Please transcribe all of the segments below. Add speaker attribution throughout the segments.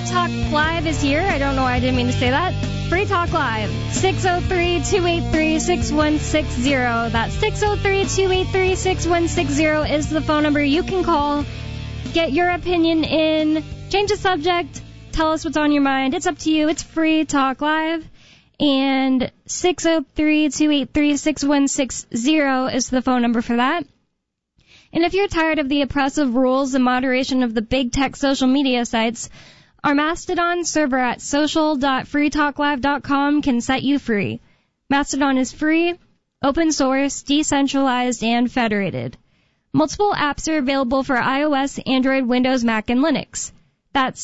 Speaker 1: Talk Live is here. I don't know why I didn't mean to say that. Free Talk Live, 603-283-6160. That's 603-283-6160 is the phone number you can call. Get your opinion in, change the subject, tell us what's on your mind. It's up to you. It's Free Talk Live. And 603-283-6160 is the phone number for that. And if you're tired of the oppressive rules and moderation of the big tech social media sites, our Mastodon server at social.freetalklive.com can set you free. Mastodon is free, open source, decentralized, and federated. Multiple apps are available for iOS, Android, Windows, Mac, and Linux. That's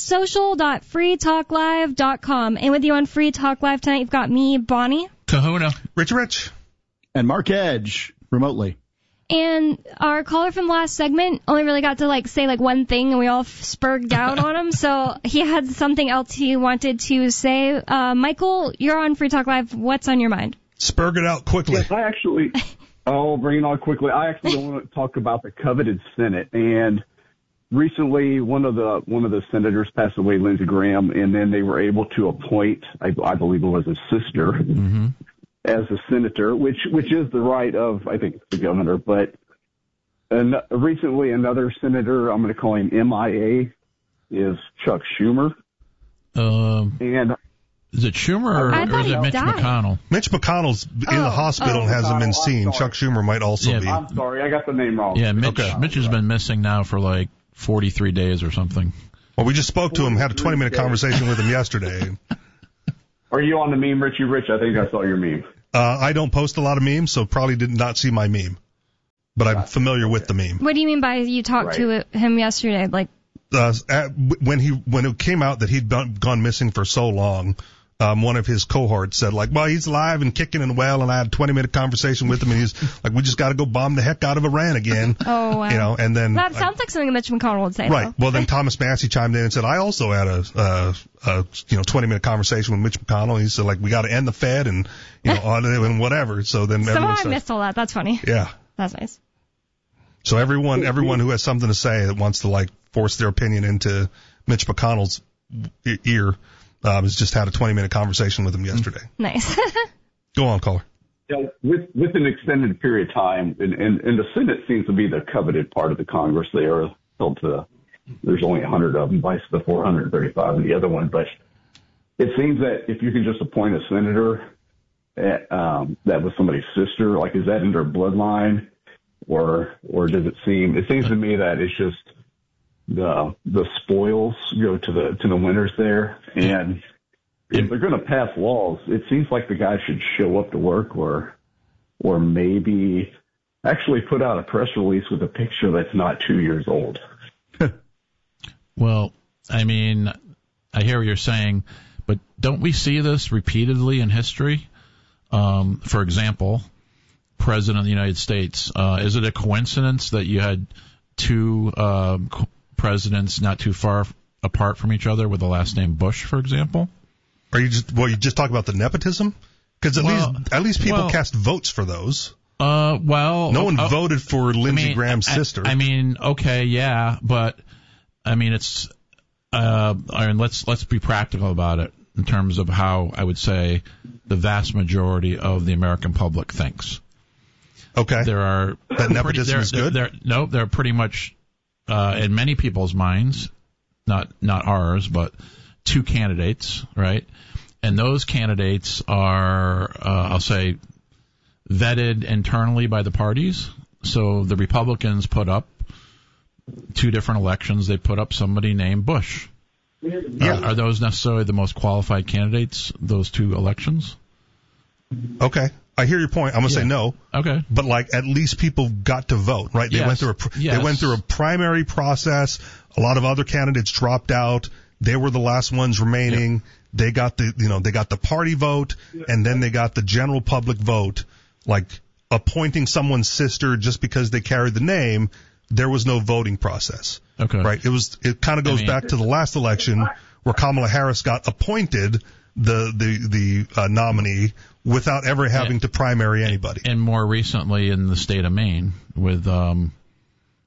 Speaker 1: social.freetalklive.com. And with you on Free Talk Live tonight, you've got me, Bonnie.
Speaker 2: Kahuna.
Speaker 3: Rich.
Speaker 4: And Mark Edge, remotely.
Speaker 1: And our caller from the last segment only really got to say one thing, and we all spurred out on him. So he had something else he wanted to say. Michael, you're on Free Talk Live. What's on your mind?
Speaker 3: Spurg it out quickly.
Speaker 5: Yes, I'll bring it on quickly. I actually want to talk about the coveted Senate. And recently, one of the senators passed away, Lindsey Graham, and then they were able to appoint, I believe it was his sister, as a senator, which is the right of, I think, the governor. But recently, another senator, I'm going to call him MIA, is Chuck Schumer. And
Speaker 2: is it Schumer or is it Mitch McConnell?
Speaker 3: Mitch McConnell's in the hospital and hasn't been seen. Chuck Schumer might also be.
Speaker 5: I'm sorry, I got the name wrong.
Speaker 2: Yeah, Mitch has been missing now for 43 days or something.
Speaker 3: Well, we just spoke to him, had a 20-minute conversation with him yesterday.
Speaker 5: Are you on the meme, Richie Rich? I think I saw your meme.
Speaker 3: I don't post a lot of memes, so probably did not see my meme. But I'm familiar with the meme.
Speaker 1: What do you mean by you talked to him yesterday?
Speaker 3: When it came out that he'd gone missing for so long, one of his cohorts said, well, he's alive and kicking and well, and I had a 20-minute conversation with him, and he's like, we just got to go bomb the heck out of Iran again.
Speaker 1: Oh, wow.
Speaker 3: And then...
Speaker 1: That sounds like something Mitch McConnell would say,
Speaker 3: right.
Speaker 1: though.
Speaker 3: Well, then Thomas Massey chimed in and said, I also had a 20-minute conversation with Mitch McConnell. He said, we got to end the Fed and, and whatever. So then
Speaker 1: somehow I missed all that. That's funny.
Speaker 3: Yeah.
Speaker 1: That's nice.
Speaker 3: So everyone who has something to say that wants to, force their opinion into Mitch McConnell's ear, has just had a 20-minute conversation with him yesterday.
Speaker 1: Nice.
Speaker 3: Go on, caller.
Speaker 5: Yeah, with an extended period of time, and the Senate seems to be the coveted part of the Congress. They are held to, there's only 100 of them, vice the 435 in the other one. But it seems that if you can just appoint a senator that was somebody's sister, is that in their bloodline, or does it seems to me that it's just the spoils go to the winners there, and if they're going to pass laws, it seems like the guy should show up to work, or maybe actually put out a press release with a picture that's not 2 years old.
Speaker 2: Well, I mean, I hear what you're saying, but don't we see this repeatedly in history? For example, President of the United States. Is it a coincidence that you had two presidents not too far apart from each other with the last name Bush, for example?
Speaker 3: Are you just talk about the nepotism? Because at least people cast votes for those. No one voted for Lindsey Graham's sister.
Speaker 2: Okay, yeah, but it's let's be practical about it in terms of how I would say the vast majority of the American public thinks.
Speaker 3: Okay. That nepotism is good?
Speaker 2: They're pretty much in many people's minds, not ours, but two candidates, right? And those candidates are, I'll say, vetted internally by the parties. So the Republicans put up two different elections. They put up somebody named Bush.
Speaker 3: Yeah.
Speaker 2: Are those necessarily the most qualified candidates, those two elections?
Speaker 3: Okay. I hear your point. I'm going to say no.
Speaker 2: Okay.
Speaker 3: But at least people got to vote, right? They went through a primary process. A lot of other candidates dropped out. They were the last ones remaining. Yep. They got the party vote, and then they got the general public vote. Appointing someone's sister just because they carried the name, there was no voting process.
Speaker 2: Okay.
Speaker 3: Right? It kind of goes back to the last election where Kamala Harris got appointed the nominee without ever having to primary anybody.
Speaker 2: And more recently in the state of Maine with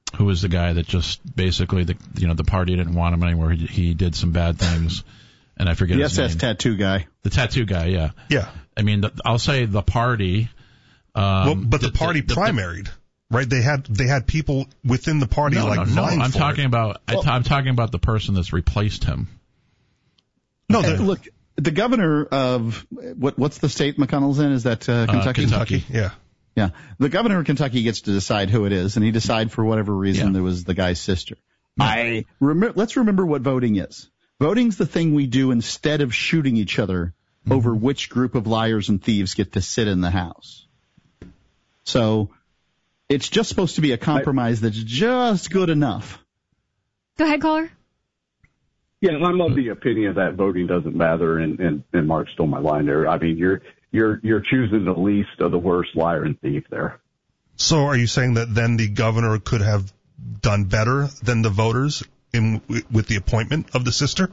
Speaker 2: who was the guy that just basically the party didn't want him anymore. He did some bad things, and I forget his name.
Speaker 4: SS tattoo guy.
Speaker 2: The tattoo guy, yeah.
Speaker 3: Yeah.
Speaker 2: I mean, I'll say the party.
Speaker 3: But the party primaried, right? They had people within the party vying
Speaker 2: I'm
Speaker 3: for
Speaker 2: talking
Speaker 3: it.
Speaker 2: about. I'm talking about the person that's replaced him.
Speaker 3: No,
Speaker 4: look, the governor of what's the state McConnell's in? Is that Kentucky?
Speaker 3: Kentucky, yeah.
Speaker 4: Yeah. The governor of Kentucky gets to decide who it is, and he decides for whatever reason there was the guy's sister. Yeah. Let's remember what voting is. Voting's the thing we do instead of shooting each other over which group of liars and thieves get to sit in the House. So it's just supposed to be a compromise that's just good enough.
Speaker 1: Go ahead, caller.
Speaker 5: Yeah, I'm of the opinion that voting doesn't matter, and Mark stole my line there. I mean, you're choosing the least of the worst liar and thief there.
Speaker 3: So are you saying that then the governor could have done better than the voters with the appointment of the sister?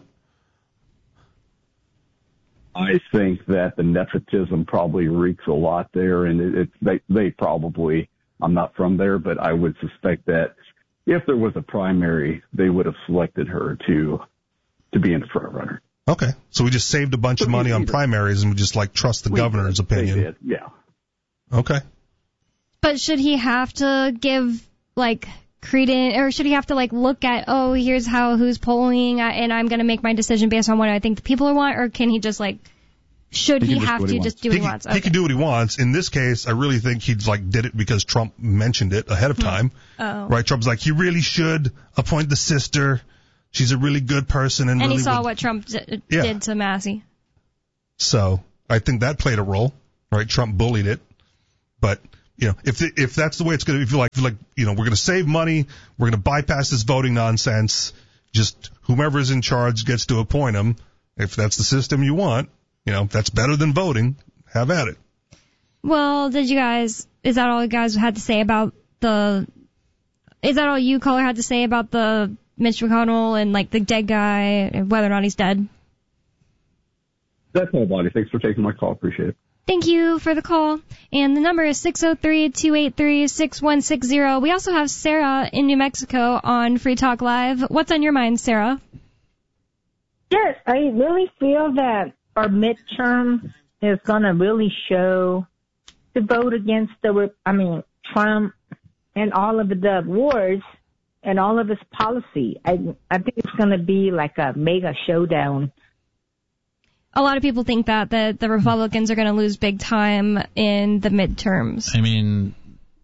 Speaker 5: I think that the nepotism probably reeks a lot there, and they probably, I'm not from there, but I would suspect that if there was a primary, they would have selected her to be in the front runner.
Speaker 3: Okay. So we just saved a bunch of money on primaries and we just trust the governor's opinion.
Speaker 5: They did, yeah.
Speaker 3: Okay.
Speaker 1: But should he have to give credence, or should he have to look at, here's who's polling, and I'm going to make my decision based on what I think the people want, or can he just should he have to just do what he wants? Okay.
Speaker 3: He can do what he wants. In this case, I really think he did it because Trump mentioned it ahead of time.
Speaker 1: Oh.
Speaker 3: Right? Trump's he really should appoint the sister. She's a really good person. And really
Speaker 1: he saw what Trump did to Massey.
Speaker 3: So I think that played a role, right? Trump bullied it. But, if that's the way it's going to be, if we're going to save money, we're going to bypass this voting nonsense, just whomever's in charge gets to appoint him. If that's the system you want, that's better than voting, have at it.
Speaker 1: Well, is that all you guys had to say about is that all you, caller, had to say about the Mitch McConnell and the dead guy, whether or not he's dead?
Speaker 5: That's all, buddy. Thanks for taking my call. Appreciate it.
Speaker 1: Thank you for the call. And the number is 603-283-6160. We also have Sarah in New Mexico on Free Talk Live. What's on your mind, Sarah?
Speaker 6: Yes, I really feel that our midterm is going to really show the vote against Trump and all of the wars and all of his policy. I think it's going to be like a mega showdown.
Speaker 1: A lot of people think that the Republicans are going to lose big time in the midterms.
Speaker 2: I mean,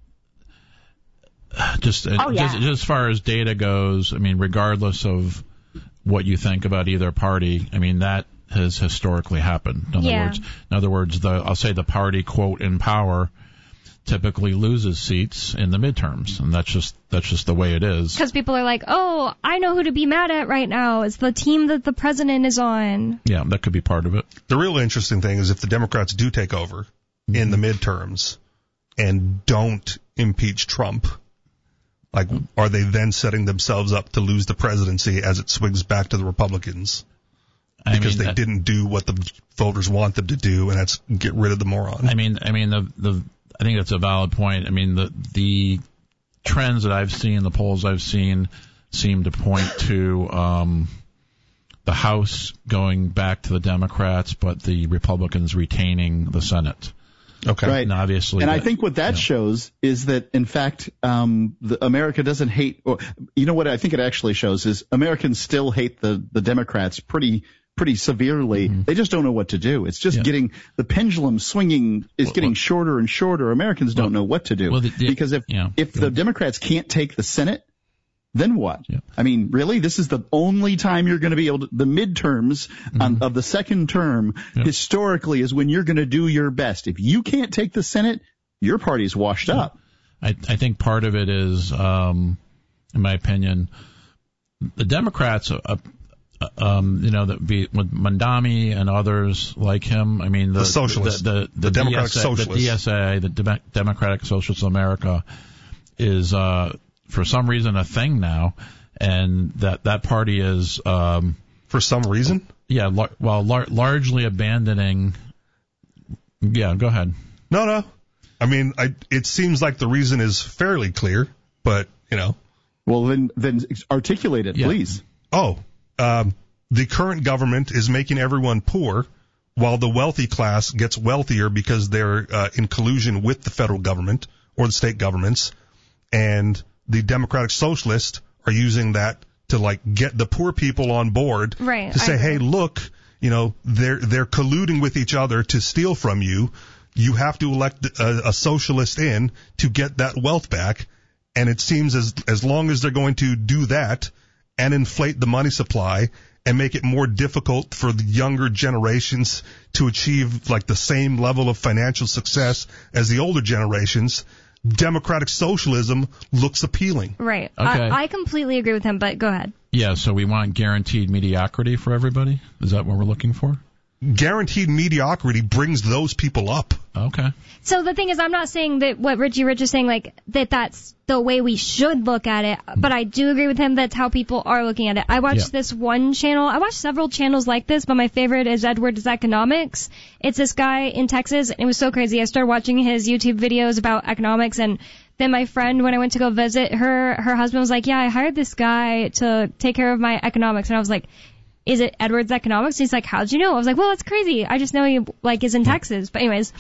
Speaker 2: just as far as data goes, regardless of what you think about either party, that has historically happened. In other words, I'll say the party, quote, in power typically loses seats in the midterms, and that's just the way it is.
Speaker 1: Because people are I know who to be mad at right now. It's the team that the president is on.
Speaker 2: Yeah, that could be part of it.
Speaker 3: The real interesting thing is if the Democrats do take over in the midterms and don't impeach Trump, are they then setting themselves up to lose the presidency as it swings back to the Republicans? Because they didn't do what the voters want them to do, and that's get rid of the moron.
Speaker 2: I think that's a valid point. The trends that I've seen, the polls I've seen, seem to point to the House going back to the Democrats, but the Republicans retaining the Senate.
Speaker 4: Okay. Right.
Speaker 2: And obviously,
Speaker 4: I think what that shows is that, in fact, America doesn't hate. Or, what I think it actually shows is Americans still hate the Democrats pretty severely. Mm-hmm. They just don't know what to do. It's just getting the pendulum swinging is getting shorter and shorter. Americans don't know what to do because if the Democrats can't take the Senate, then what? Yeah. Really, this is the only time you're going to be able to. The midterms of the second term historically is when you're going to do your best. If you can't take the Senate, your party's washed up.
Speaker 2: I think part of it is, in my opinion, the Democrats. With Mandami and others like him,
Speaker 3: the socialists, the Democratic Socialists,
Speaker 2: the DSA, the Democratic Socialists of America, is for some reason a thing now, and that party is
Speaker 3: for some reason,
Speaker 2: largely abandoning. Yeah, go ahead.
Speaker 3: No. It seems like the reason is fairly clear, but
Speaker 4: Well, then articulate it, please.
Speaker 3: The current government is making everyone poor, while the wealthy class gets wealthier because they're in collusion with the federal government or the state governments, and the Democratic Socialists are using that to like get the poor people on board to say, hey, look, they're colluding with each other to steal from you. You have to elect a socialist in to get that wealth back. And it seems as long as they're going to do that and inflate the money supply and make it more difficult for the younger generations to achieve like the same level of financial success as the older generations, democratic socialism looks appealing.
Speaker 1: Right.
Speaker 2: Okay.
Speaker 1: I completely agree with him, but go ahead.
Speaker 2: Yeah, so we want guaranteed mediocrity for everybody? Is that what we're looking for?
Speaker 3: Guaranteed mediocrity brings those people up.
Speaker 2: Okay.
Speaker 1: So the thing is, I'm not saying that what Richie Rich is saying, like, that's the way we should look at it, but I do agree with him that's how people are looking at it. I watched this one channel. I watched several channels like this, but my favorite is Edward's Economics. It's this guy in Texas, and it was so crazy. I started watching his YouTube videos about economics, and then my friend, when I went to go visit her husband was like, yeah, I hired this guy to take care of my economics, and I was like, is it Edward's Economics? He's like, how'd you know? I was like, well, that's crazy. I just know he is in Texas. But anyways,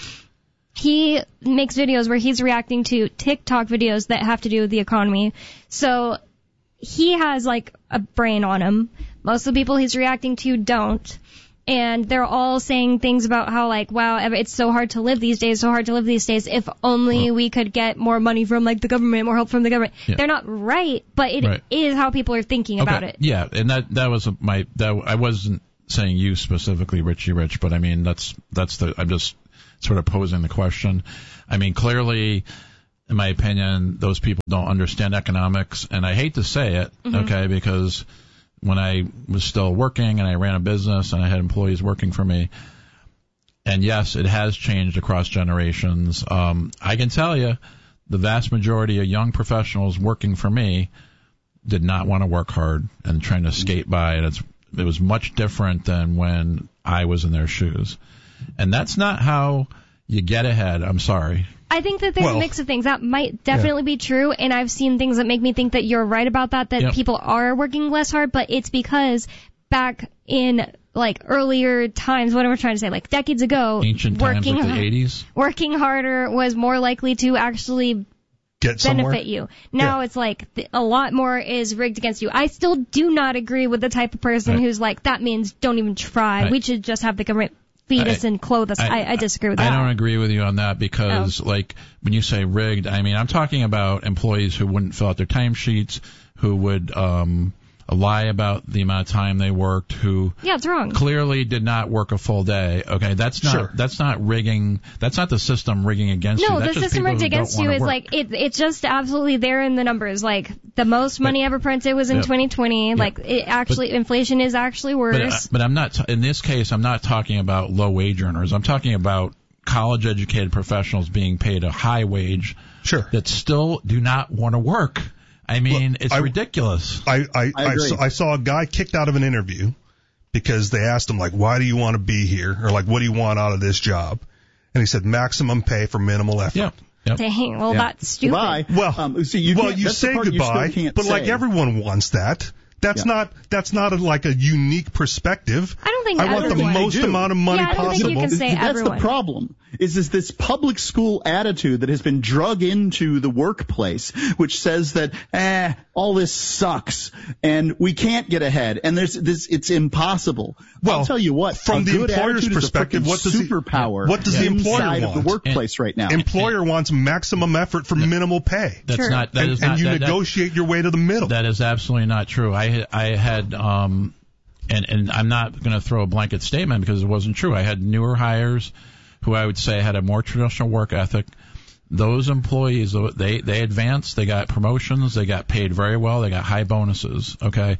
Speaker 1: he makes videos where he's reacting to TikTok videos that have to do with the economy. So he has like a brain on him. Most of the people he's reacting to don't. And they're all saying things about how like, wow, it's so hard to live these days, if only we could get more money from like the government, more help from the government. Yeah. They're not right, but it is how people are thinking about it.
Speaker 2: Yeah, and that was I wasn't saying you specifically, Richie Rich, but I mean I'm just sort of posing the question. I mean, clearly, in my opinion, those people don't understand economics, and I hate to say it, okay, because when I was still working and I ran a business and I had employees working for me, and yes, it has changed across generations. I can tell you the vast majority of young professionals working for me did not want to work hard and trying to skate by, and it was much different than when I was in their shoes. And that's not how you get ahead. I'm sorry.
Speaker 1: I think that there's a mix of things. That might definitely be true, and I've seen things that make me think that you're right about that people are working less hard, but it's because back in, like, earlier times, what am I trying to say, like, decades ago,
Speaker 2: ancient times like the 80s?
Speaker 1: Working harder was more likely to actually benefit you. Now it's like a lot more is rigged against you. I still do not agree with the type of person who's like, that means don't even try. We should just have the government feed us and clothe us. I disagree with that.
Speaker 2: I don't agree with you on that because, like, when you say rigged, I mean, I'm talking about employees who wouldn't fill out their timesheets, who would lie about the amount of time they worked, who
Speaker 1: it's wrong.
Speaker 2: Clearly did not work a full day. Okay, that's not rigging. That's not the system rigging against you.
Speaker 1: No,
Speaker 2: that's
Speaker 1: the system rigged against you is like it's just absolutely there in the numbers. Like the most money ever printed was in 2020. Like it actually, inflation is actually worse.
Speaker 2: But I'm not in this case. I'm not talking about low wage earners. I'm talking about college educated professionals being paid a high wage. That still do not want to work. I mean, it's ridiculous.
Speaker 3: I saw a guy kicked out of an interview because they asked him, like, why do you want to be here? Or, like, what do you want out of this job? And he said, maximum pay for minimal effort.
Speaker 2: Yep.
Speaker 1: Dang, well, that's stupid.
Speaker 4: Goodbye.
Speaker 3: Well, you say goodbye, but, like, everyone wants that. That's not like a unique perspective.
Speaker 1: I don't think
Speaker 3: I want the most amount of money
Speaker 1: possible.
Speaker 3: possible.
Speaker 1: Think you can say
Speaker 4: That's the problem. Is this public school attitude that has been drug into the workplace, which says that all this sucks and we can't get ahead and it's impossible. Well, I'll tell you what.
Speaker 3: From the employer's perspective, what does the employer want?
Speaker 4: Of the workplace right now?
Speaker 3: Employer wants maximum effort for minimal pay.
Speaker 2: That's not. That is
Speaker 3: and
Speaker 2: not.
Speaker 3: You
Speaker 2: that,
Speaker 3: negotiate your way to the middle.
Speaker 2: That is absolutely not true. I had and I'm not going to throw a blanket statement because it wasn't true. I had newer hires who I would say had a more traditional work ethic. Those employees, they advanced, they got promotions, they got paid very well, they got high bonuses. Okay,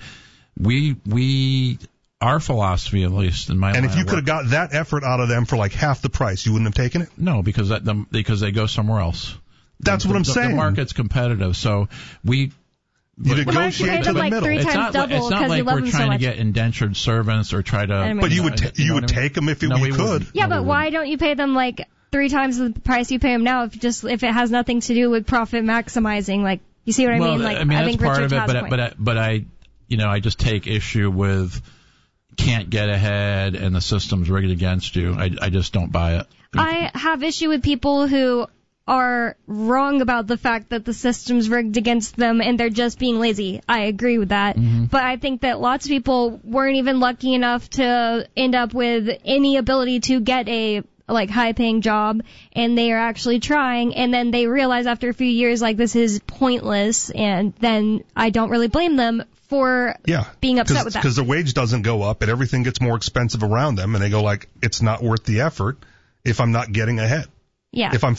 Speaker 2: our philosophy, at least in my
Speaker 3: and if you could have got that effort out of them for like half the price, you wouldn't have taken it.
Speaker 2: No, because they go somewhere else.
Speaker 3: That's what I'm saying.
Speaker 2: The market's competitive, so you
Speaker 3: negotiate to the middle.
Speaker 1: It's not
Speaker 2: like we're trying to get indentured servants or try to.
Speaker 3: But you would take them if you could.
Speaker 1: Yeah, but why don't you pay them like 3 times the price you pay them now if it has nothing to do with profit maximizing? Like You see what I mean?
Speaker 2: Like, I mean,
Speaker 1: I
Speaker 2: that's
Speaker 1: think
Speaker 2: part
Speaker 1: Richard
Speaker 2: of it, but I just take issue with can't get ahead and the system's rigged against you. I just don't buy it.
Speaker 1: I have issue with people who are wrong about the fact that the system's rigged against them and they're just being lazy. I agree with that. Mm-hmm. But I think that lots of people weren't even lucky enough to end up with any ability to get a high-paying job, and they are actually trying, and then they realize after a few years, this is pointless, and then I don't really blame them for being upset with that.
Speaker 3: Because the wage doesn't go up, and everything gets more expensive around them, and they go it's not worth the effort if I'm not getting ahead.
Speaker 1: Yeah.
Speaker 3: If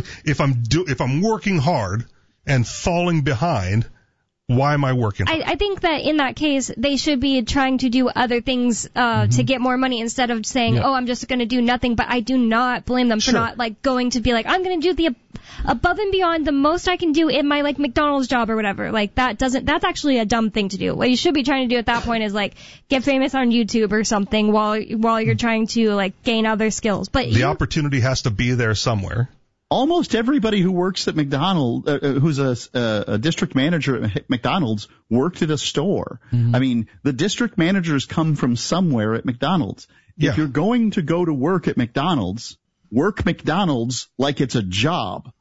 Speaker 3: I'm working hard and falling behind, why am I working hard?
Speaker 1: I think that in that case, they should be trying to do other things to get more money instead of saying, I'm just going to do nothing. But I do not blame them for not going to be I'm going to do the above and beyond the most I can do in my McDonald's job or whatever. That's actually a dumb thing to do. What you should be trying to do at that point is get famous on YouTube or something while you're trying to gain other skills. But
Speaker 3: the opportunity has to be there somewhere.
Speaker 4: Almost everybody who works at McDonald's, who's a district manager at McDonald's, worked at a store. Mm-hmm. I mean, the district managers come from somewhere at McDonald's. If you're going to go to work at McDonald's, work McDonald's like it's a job.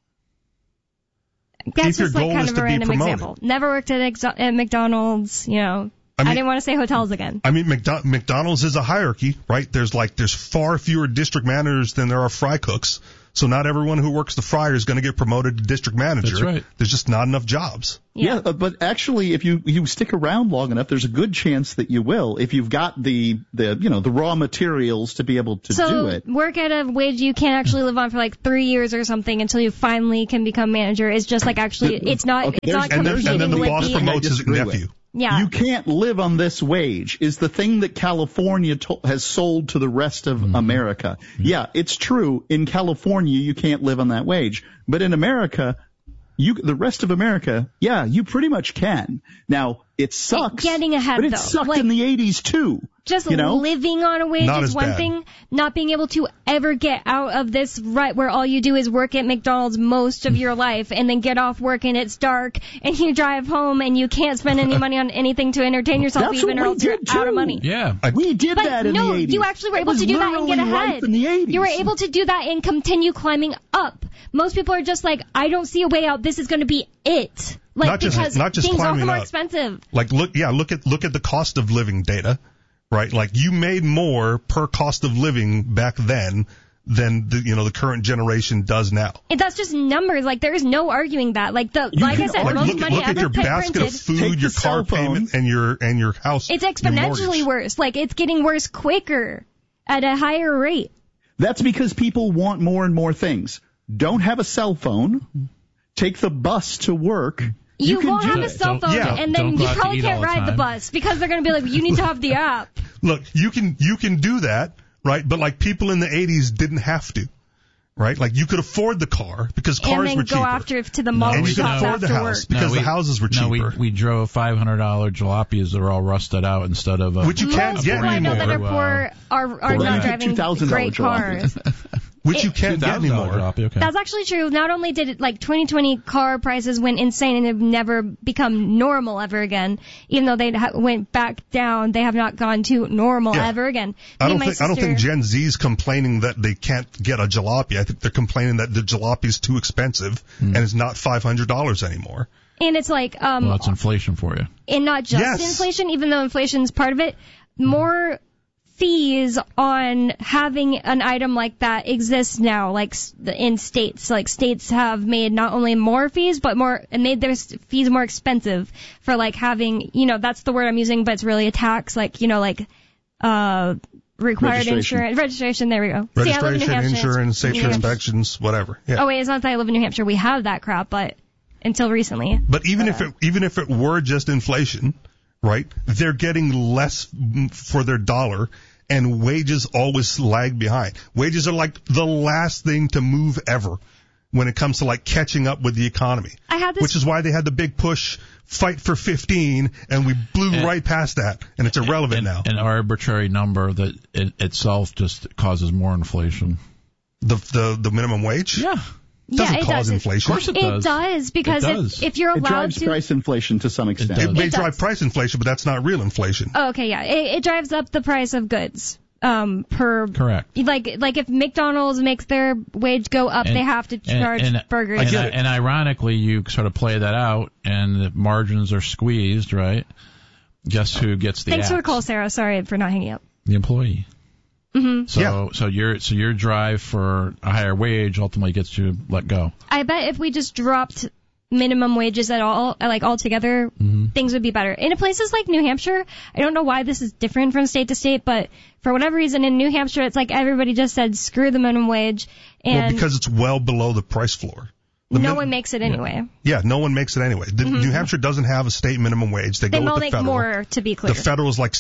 Speaker 1: That's just kind of a random example. Never worked at McDonald's, I didn't want to say hotels again.
Speaker 3: I mean, McDonald's is a hierarchy, right? There's far fewer district managers than there are fry cooks. So not everyone who works the fryer is going to get promoted to district manager.
Speaker 2: That's right.
Speaker 3: There's just not enough jobs.
Speaker 4: Yeah, but actually, if you stick around long enough, there's a good chance that you will, if you've got the raw materials to be able to do it.
Speaker 1: So work at a wage you can't actually live on for 3 years or something until you finally can become manager is just it's not competing with
Speaker 3: and then the boss promotes his nephew.
Speaker 1: Yeah.
Speaker 4: You can't live on this wage is the thing that California has sold to the rest of America. Mm-hmm. Yeah, it's true. In California, you can't live on that wage. But in America, the rest of America, you pretty much can. Now, it sucks.
Speaker 1: Getting ahead,
Speaker 4: but it sucked in the 80s, too.
Speaker 1: Just living on a wage is one thing. Not being able to ever get out of this where all you do is work at McDonald's most of your life and then get off work and it's dark and you drive home and you can't spend any money on anything to entertain yourself even or else you're out of money.
Speaker 2: Yeah.
Speaker 4: We did that in the 80s.
Speaker 1: You actually were able to do that and get ahead.
Speaker 4: In the 80s.
Speaker 1: You were able to do that and continue climbing up. Most people are just I don't see a way out. This is going to be it.
Speaker 3: Not just
Speaker 1: things are more
Speaker 3: up.
Speaker 1: expensive.
Speaker 3: Look at the cost of living data, right? You made more per cost of living back then than the current generation does now.
Speaker 1: And that's just numbers. there is no arguing that. I said, most money
Speaker 3: look at your basket of food, your car payment, and your house.
Speaker 1: It's exponentially worse. It's getting worse quicker at a higher rate.
Speaker 4: That's because people want more and more things. Don't have a cell phone. Take the bus to work.
Speaker 1: You won't have a cell phone, and then you probably can't ride the bus because they're going to be you need to have the app.
Speaker 3: Look, you can do that, right? But people in the 80s didn't have to, right? You could afford the car because cars were cheaper.
Speaker 1: And then go after to the mall
Speaker 3: and you could
Speaker 1: shops
Speaker 3: afford the
Speaker 1: after
Speaker 3: house
Speaker 1: work.
Speaker 3: because the houses were cheaper.
Speaker 2: We drove $500 jalapenos that were all rusted out instead of
Speaker 3: which you can't get anymore.
Speaker 1: Most people I know that are poor are not driving great cars.
Speaker 3: Which you can't get anymore.
Speaker 2: Okay.
Speaker 1: That's actually true. Not only did 2020 car prices went insane and have never become normal ever again, even though they went back down, they have not gone to normal ever again.
Speaker 3: I don't think Gen Z's complaining that they can't get a jalopy. I think they're complaining that the jalopy's too expensive and it's not $500 anymore.
Speaker 1: And it's
Speaker 2: well, that's inflation for you.
Speaker 1: And not just inflation, even though inflation's part of it, more fees on having an item like that exists now, in states. States have made not only more fees, but made their fees more expensive for having, that's the word I'm using, but it's really a tax, required insurance, registration, there we go.
Speaker 3: Registration, insurance, safety inspections, whatever. Yeah.
Speaker 1: Oh wait, it's not that I live in New Hampshire. We have that crap, but until recently.
Speaker 3: But even if it were just inflation, right, they're getting less for their dollar. And wages always lag behind. Wages are the last thing to move ever when it comes to catching up with the economy. Which is why they had the big push, fight for 15, and we blew right past that, and it's irrelevant now.
Speaker 2: An arbitrary number that itself just causes more inflation.
Speaker 3: The minimum wage?
Speaker 2: Yeah.
Speaker 3: Doesn't cause inflation.
Speaker 2: Of course it does.
Speaker 1: It does, because if you're allowed
Speaker 4: it drives
Speaker 1: to...
Speaker 4: price inflation to some extent.
Speaker 3: It may drive price inflation, but that's not real inflation.
Speaker 1: Oh, okay, yeah. It drives up the price of goods.
Speaker 2: Correct.
Speaker 1: Like if McDonald's makes their wage go up, they have to charge burgers.
Speaker 2: And ironically, you sort of play that out, and the margins are squeezed, right? Guess who gets the
Speaker 1: Thanks
Speaker 2: axe?
Speaker 1: for the call, Sarah. Sorry for not hanging up.
Speaker 2: The employee.
Speaker 1: Mm-hmm.
Speaker 2: So your drive for a higher wage ultimately gets you let go.
Speaker 1: I bet if we just dropped minimum wages at all, like altogether, things would be better. In places like New Hampshire, I don't know why this is different from state to state, but for whatever reason in New Hampshire, it's like everybody just said screw the minimum wage, and
Speaker 3: because it's well below the price floor.
Speaker 1: No one makes it anyway.
Speaker 3: Yeah, no one makes it anyway. New Hampshire doesn't have a state minimum wage. They go with the federal.
Speaker 1: More, to be clear.
Speaker 3: The federal is like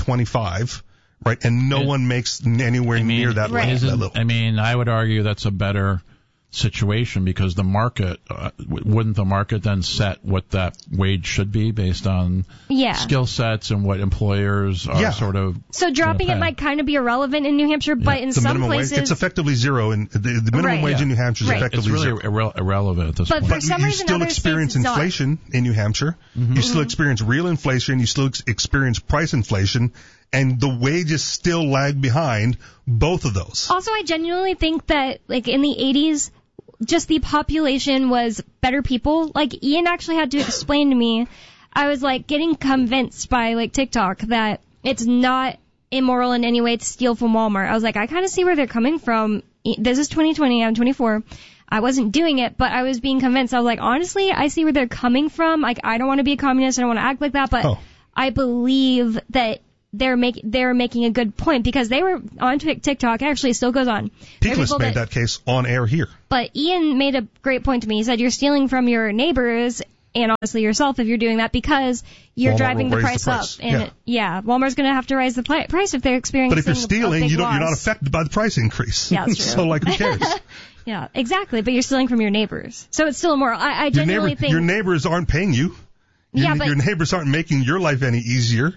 Speaker 3: $7.25, right? And no one makes anywhere near that level.
Speaker 2: I mean, I would argue that's a better situation, because the market wouldn't the market then set what that wage should be based on skill sets and what employers are sort of
Speaker 1: so dropping it might kind of be irrelevant in New Hampshire, but in some places
Speaker 3: it's effectively zero, and the minimum wage in New Hampshire is effectively
Speaker 2: it's really
Speaker 3: zero.
Speaker 2: Irrelevant at this point.
Speaker 1: For some
Speaker 3: you
Speaker 1: reason,
Speaker 3: still experience inflation in New Hampshire. You still experience real inflation. You still experience price inflation. And the wages still lag behind both of those.
Speaker 1: Also, I genuinely think that, like, in the 80s, just the population was better people. Like, Ian actually had to explain to me, I was, like, getting convinced by, like, TikTok that it's not immoral in any way to steal from Walmart. I was like, I kind of see where they're coming from. This is 2020. I'm 24. I wasn't doing it, but I was being convinced. I was like, honestly, I see where they're coming from. Like, I don't want to be a communist. I don't want to act like that, but I believe that they're making a good point, because they were on TikTok. It actually still goes on.
Speaker 3: Peakless made that case on air here.
Speaker 1: But Ian made a great point to me. He said you're stealing from your neighbors and honestly yourself if you're doing that, because you're driving the price up. And Walmart's going to have to raise the price if they're experiencing.
Speaker 3: But if you're stealing, you're not affected by the price increase.
Speaker 1: Yeah, that's true.
Speaker 3: So like, who cares?
Speaker 1: Yeah, exactly. But you're stealing from your neighbors, so it's still immoral. I genuinely think
Speaker 3: your neighbors aren't paying you. Your neighbors aren't making your life any easier.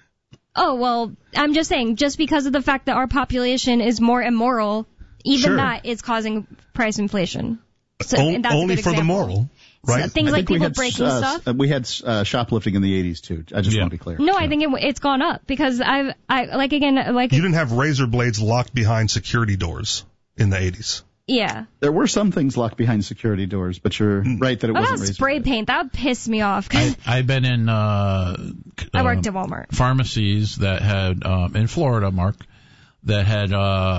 Speaker 1: Oh, well, I'm just saying, just because of the fact that our population is more immoral, even that is causing price inflation. So,
Speaker 3: only for the moral, right?
Speaker 1: So things like people breaking stuff.
Speaker 4: We had shoplifting in the 80s, too. I just want to be clear.
Speaker 1: No, I think it's gone up, because you
Speaker 3: didn't have razor blades locked behind security doors in the 80s.
Speaker 1: Yeah.
Speaker 4: There were some things locked behind security doors, but you're right that it wasn't razor
Speaker 1: spray paint. That would piss me off.
Speaker 2: I've been in
Speaker 1: I worked at Walmart.
Speaker 2: Pharmacies that had in Florida, Mark, that had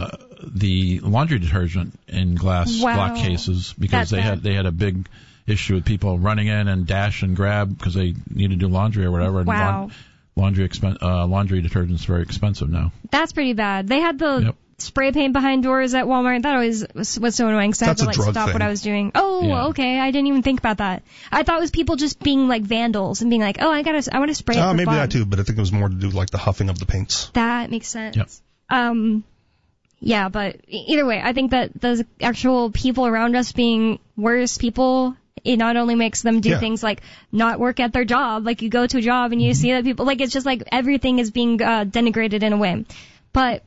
Speaker 2: the laundry detergent in glass block cases, because they had a big issue with people running in and dash and grab because they need to do laundry or whatever.
Speaker 1: Wow.
Speaker 2: And laundry detergent's very expensive now.
Speaker 1: That's pretty bad. They had the spray paint behind doors at Walmart. That always was so annoying, because I had to stop what I was doing. Okay, I didn't even think about that. I thought it was people just being like vandals and being like, I want to spray it for
Speaker 3: maybe
Speaker 1: fun.
Speaker 3: that too, but I think it was more to do like the huffing of the paints.
Speaker 1: That makes sense.
Speaker 2: Yep.
Speaker 1: Yeah, but either way, I think that the actual people around us being worse people, it not only makes them do things like not work at their job, like you go to a job and you see that people, like it's just like everything is being denigrated in a way. But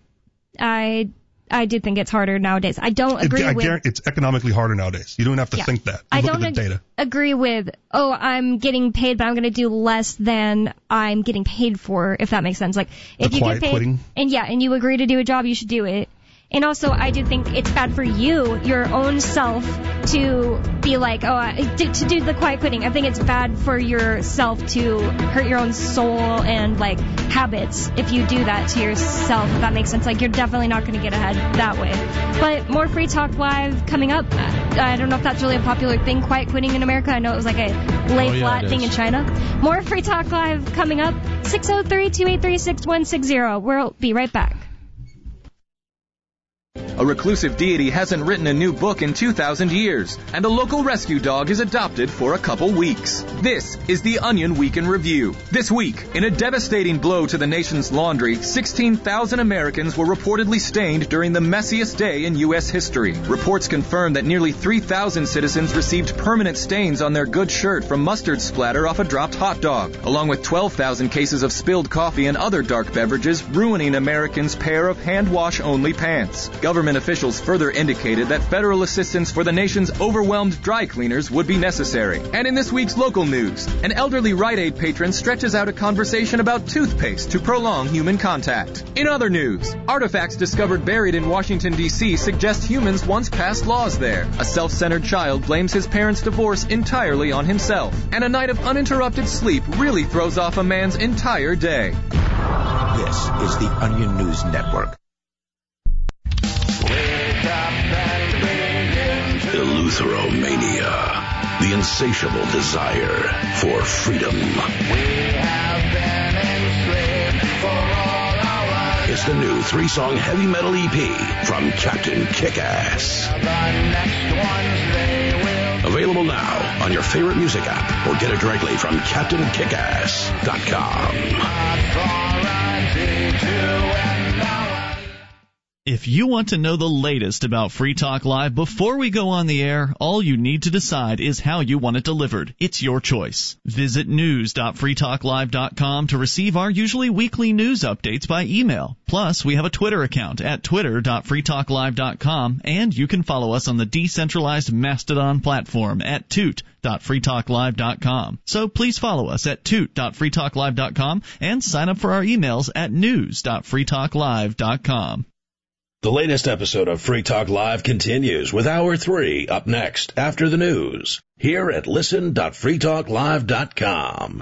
Speaker 1: I do think it's harder nowadays. I don't agree with...
Speaker 3: It's economically harder nowadays. You don't have to think that.
Speaker 1: I
Speaker 3: look
Speaker 1: don't
Speaker 3: at the data.
Speaker 1: Agree with, I'm getting paid, but I'm going to do less than I'm getting paid for, if that makes sense. Like, if you get paid,
Speaker 3: quitting.
Speaker 1: And you agree to do a job, you should do it. And also, I do think it's bad for you, your own self, to be like, to do the quiet quitting. I think it's bad for yourself to hurt your own soul and, like, habits if you do that to yourself, if that makes sense. Like, you're definitely not going to get ahead that way. But more Free Talk Live coming up. I don't know if that's really a popular thing, quiet quitting in America. I know it was like a lay-flat thing in China. More Free Talk Live coming up. 603-283-6160. We'll be right back.
Speaker 7: A reclusive deity hasn't written a new book in 2,000 years, and a local rescue dog is adopted for a couple weeks. This is the Onion Week in Review. This week, in a devastating blow to the nation's laundry, 16,000 Americans were reportedly stained during the messiest day in U.S. history. Reports confirm that nearly 3,000 citizens received permanent stains on their good shirt from mustard splatter off a dropped hot dog, along with 12,000 cases of spilled coffee and other dark beverages ruining Americans' pair of hand-wash-only pants. Government Government officials further indicated that federal assistance for the nation's overwhelmed dry cleaners would be necessary. And in this week's local news, an elderly Rite Aid patron stretches out a conversation about toothpaste to prolong human contact. In other news, artifacts discovered buried in Washington, D.C. suggest humans once passed laws there. A self-centered child blames his parents' divorce entirely on himself. And a night of uninterrupted sleep really throws off a man's entire day.
Speaker 8: This is the Onion News Network.
Speaker 9: Eleutheromania, the insatiable desire for freedom. It's the new 3-song heavy metal EP from Captain Kickass. Available now on your favorite music app or get it directly from CaptainKickass.com.
Speaker 10: If you want to know the latest about Free Talk Live before we go on the air, all you need to decide is how you want it delivered. It's your choice. Visit news.freetalklive.com to receive our usually weekly news updates by email. Plus, we have a Twitter account at twitter.freetalklive.com, and you can follow us on the decentralized Mastodon platform at toot.freetalklive.com. So please follow us at toot.freetalklive.com and sign up for our emails at news.freetalklive.com.
Speaker 9: The latest episode of Free Talk Live continues with Hour 3 up next after the news here at listen.freetalklive.com.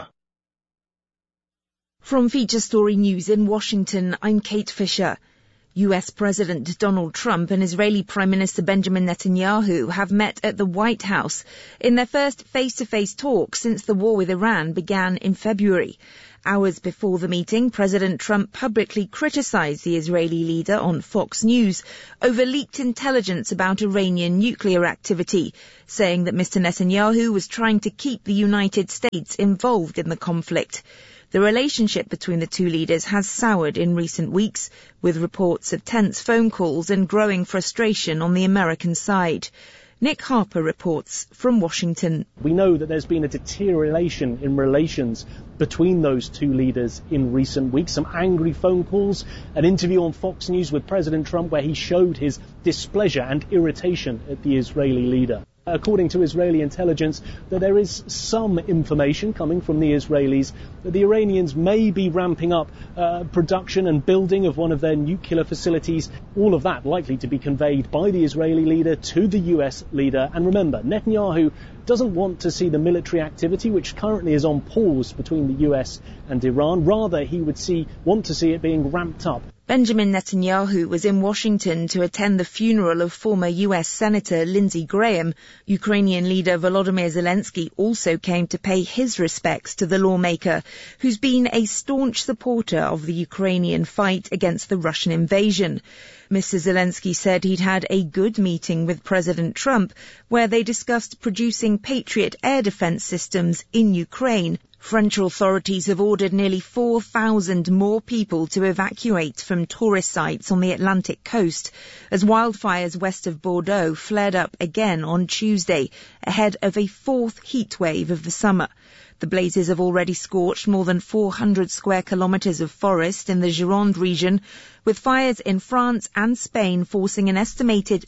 Speaker 11: From Feature Story News in Washington, I'm Kate Fisher. U.S. President Donald Trump and Israeli Prime Minister Benjamin Netanyahu have met at the White House in their first face-to-face talk since the war with Iran began in February. Hours before the meeting, President Trump publicly criticized the Israeli leader on Fox News over leaked intelligence about Iranian nuclear activity, saying that Mr. Netanyahu was trying to keep the United States involved in the conflict. The relationship between the two leaders has soured in recent weeks, with reports of tense phone calls and growing frustration on the American side. Nick Harper reports from Washington.
Speaker 12: We know that there's been a deterioration in relations between those two leaders in recent weeks. Some angry phone calls, an interview on Fox News with President Trump where he showed his displeasure and irritation at the Israeli leader. According to Israeli intelligence, that there is some information coming from the Israelis that the Iranians may be ramping up production and building of one of their nuclear facilities. All of that likely to be conveyed by the Israeli leader to the US leader. And remember, Netanyahu doesn't want to see the military activity, which currently is on pause between the US and Iran. Rather, he would want to see it being ramped up.
Speaker 11: Benjamin Netanyahu was in Washington to attend the funeral of former U.S. Senator Lindsey Graham. Ukrainian leader Volodymyr Zelensky also came to pay his respects to the lawmaker, who's been a staunch supporter of the Ukrainian fight against the Russian invasion. Mr. Zelensky said he'd had a good meeting with President Trump, where they discussed producing Patriot air defense systems in Ukraine. French authorities have ordered nearly 4,000 more people to evacuate from tourist sites on the Atlantic coast as wildfires west of Bordeaux flared up again on Tuesday ahead of a fourth heat wave of the summer. The blazes have already scorched more than 400 square kilometres of forest in the Gironde region, with fires in France and Spain forcing an estimated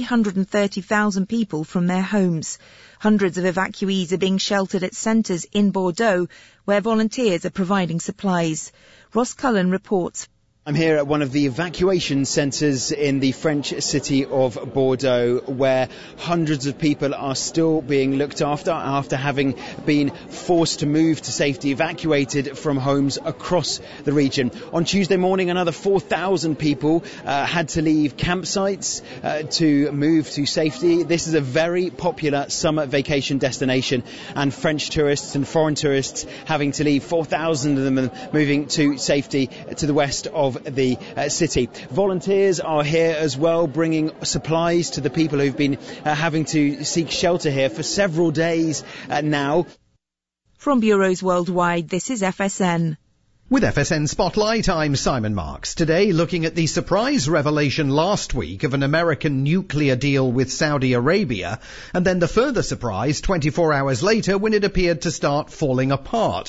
Speaker 11: 330,000 people from their homes. Hundreds of evacuees are being sheltered at centres in Bordeaux, where volunteers are providing supplies. Ross Cullen reports.
Speaker 13: I'm here at one of the evacuation centres in the French city of Bordeaux, where hundreds of people are still being looked after having been forced to move to safety, evacuated from homes across the region. On Tuesday morning, another 4,000 people had to leave campsites to move to safety. This is a very popular summer vacation destination, and French tourists and foreign tourists having to leave, 4,000 of them moving to safety to the west of the city. Volunteers are here as well, bringing supplies to the people who've been having to seek shelter here for several days now.
Speaker 11: From bureaus worldwide, this is FSN.
Speaker 14: With FSN Spotlight, I'm Simon Marks. Today, looking at the surprise revelation last week of an American nuclear deal with Saudi Arabia, and then the further surprise 24 hours later when it appeared to start falling apart.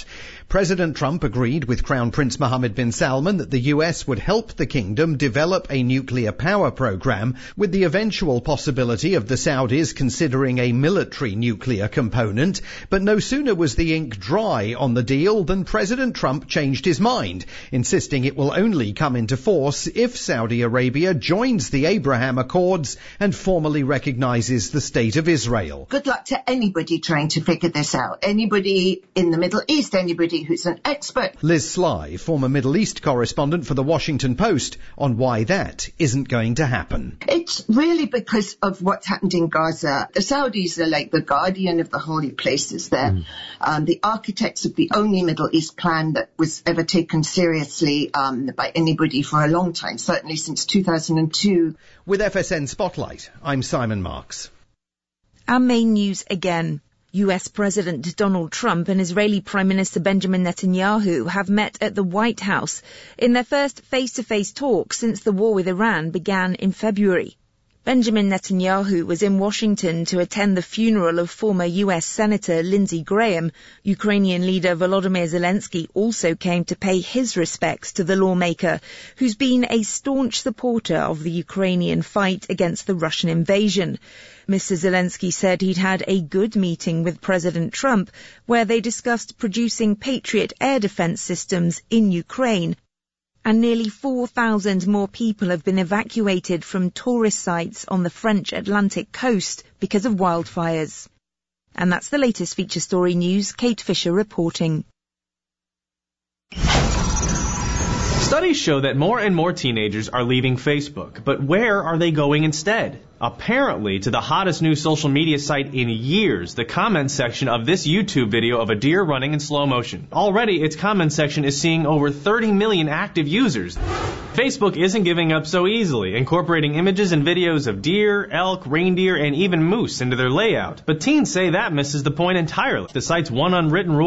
Speaker 14: President Trump agreed with Crown Prince Mohammed bin Salman that the US would help the kingdom develop a nuclear power program, with the eventual possibility of the Saudis considering a military nuclear component. But no sooner was the ink dry on the deal than President Trump changed his mind, insisting it will only come into force if Saudi Arabia joins the Abraham Accords and formally recognizes the State of Israel.
Speaker 15: Good luck to anybody trying to figure this out. Anybody in the Middle East, anybody who's an expert.
Speaker 14: Liz Sly, former Middle East correspondent for the Washington Post, on why that isn't going to happen.
Speaker 15: It's really because of what's happened in Gaza. The Saudis are like the guardian of the holy places there. The architects of the only Middle East plan that was ever taken seriously by anybody for a long time, certainly since 2002.
Speaker 14: With FSN Spotlight, I'm Simon Marks.
Speaker 11: Our main news again. US President Donald Trump and Israeli Prime Minister Benjamin Netanyahu have met at the White House in their first face-to-face talks since the war with Iran began in February. Benjamin Netanyahu was in Washington to attend the funeral of former US Senator Lindsey Graham. Ukrainian leader Volodymyr Zelensky also came to pay his respects to the lawmaker, who's been a staunch supporter of the Ukrainian fight against the Russian invasion. Mr. Zelensky said he'd had a good meeting with President Trump, where they discussed producing Patriot air defense systems in Ukraine. And nearly 4,000 more people have been evacuated from tourist sites on the French Atlantic coast because of wildfires. And that's the latest feature story news. Kate Fisher reporting.
Speaker 16: Studies show that more and more teenagers are leaving Facebook, but where are they going instead? Apparently to the hottest new social media site in years, the comment section of this YouTube video of a deer running in slow motion. Already, its comment section is seeing over 30 million active users. Facebook isn't giving up so easily, incorporating images and videos of deer, elk, reindeer, and even moose into their layout. But teens say that misses the point entirely. The site's one unwritten rule